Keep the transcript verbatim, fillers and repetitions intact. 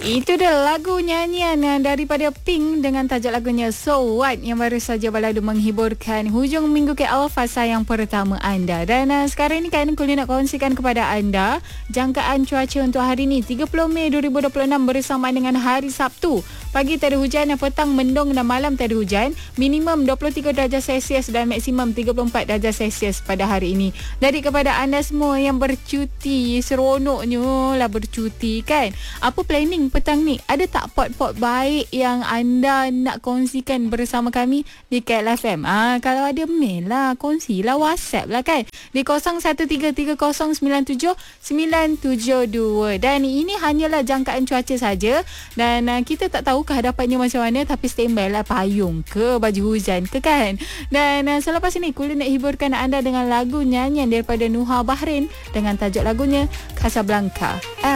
Itu dia lagu nyanyian daripada Pink dengan tajuk lagunya So What yang baru saja balado menghiburkan hujung minggu ke Alfa sayang pertama anda. Dan uh, sekarang ni kan Kuli nak kongsikan kepada anda jangkaan cuaca untuk hari ni tiga puluh Mei dua ribu dua puluh enam bersamaan dengan hari Sabtu. Pagi tak ada hujan, petang mendung dan malam tak ada hujan. Minimum dua puluh tiga darjah Celsius dan maksimum tiga puluh empat darjah Celsius pada hari ini. Jadi kepada anda semua yang bercuti, seronoknya lah bercuti kan. Apa planning petang ni? Ada tak pot-pot baik yang anda nak kongsikan bersama kami di K L F M? Ah, kalau ada mail lah, kongsilah, WhatsApp lah kan. Di kosong satu tiga tiga kosong sembilan tujuh sembilan tujuh dua. Dan ini hanyalah jangkaan cuaca saja. Dan uh, kita tak tahu kehadapannya macam mana, tapi standby lah payung ke, baju hujan ke kan. Dan uh, selepas ini Kuli nak hiburkan anda dengan lagu nyanyian daripada Nuha Bahrain dengan tajuk lagunya Casablanca.